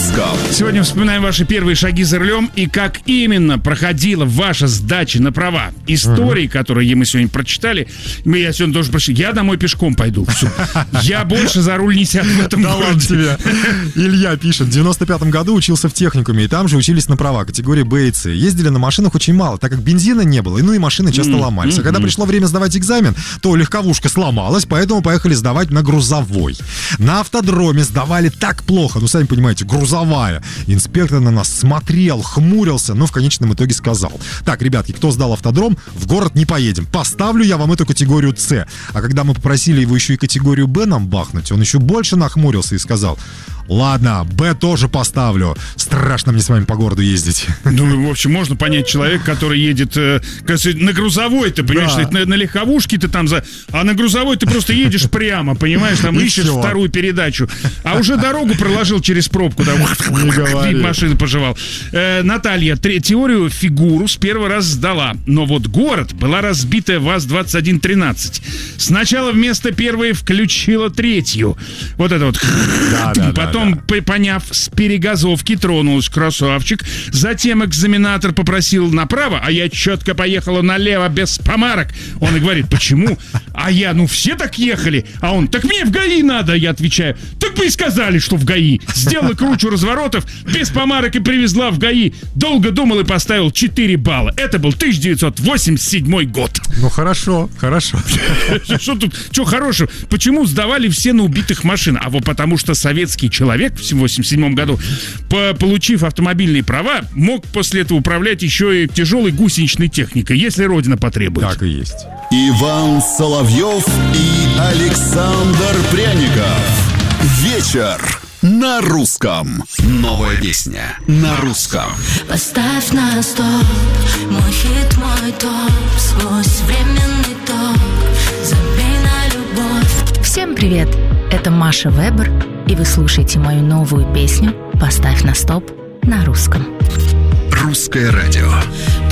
русском. Сегодня вспоминаем ваши первые шаги за рулем и как именно проходила ваша сдача на права. Истории, которые мы сегодня прочитали, я сегодня тоже прочитал. Я домой пешком пойду. Все. Я больше за руль не сяду в этом городе. Тебе. Илья пишет, в 95-м году учился в техникуме, и там же учились на права категории Б и С. Ездили на машинах очень мало, так как бензина не было, и машины часто ломались. А когда пришло время сдавать экзамен, то легковушка сломалась, поэтому поехали сдавать на грузовой. На автодроме сдавали так плохо, сами понимаете, грузовая. Инспектор на нас смотрел, хмурился, но в конечном итоге сказал: так, ребятки, кто сдал автодром, в город не поедем. Поставлю я вам эту категорию С. А когда мы попросили его еще и категорию Б нам бахнуть, он еще больше нахмурился и сказал: ладно, Б тоже поставлю. Страшно мне с вами по городу ездить. Ну, в общем, можно понять человека, который едет на грузовой, ты понимаешь, да. на легковушке ты там а на грузовой ты просто едешь прямо, понимаешь, там ищешь вторую передачу. А уже дорогу проложил через пробку, да, машину пожевал. Наталья, теорию фигуру с первого раза сдала, но вот город была разбитая ВАЗ-2113. Сначала вместо первой включила третью. Вот это вот. Потом, поняв, с перегазовки тронулась, красавчик. Затем экзаменатор попросил направо, а я четко поехала налево без помарок. Он и говорит: почему? А я, все так ехали. А он: так мне в ГАИ надо. Я отвечаю: так вы и сказали, что в ГАИ. Сделала кручу разворотов, без помарок и привезла в ГАИ. Долго думал и поставил 4 балла. Это был 1987 год. Хорошо. Что тут, что хорошего? Почему сдавали все на убитых машинах? А вот потому что советский человек в 1987 году, получив автомобильные права, мог после этого управлять еще и тяжелой гусеничной техникой, если Родина потребует. Так и есть. Иван Соловьев и Александр Пряников. Вечер на русском. Новая песня на русском. Поставь на стоп, мой хит, мой топ, сквозь временный ток, забей на любовь. Всем привет, это Маша Вебер, и вы слушаете мою новую песню «Поставь на стоп» на русском. Русское радио.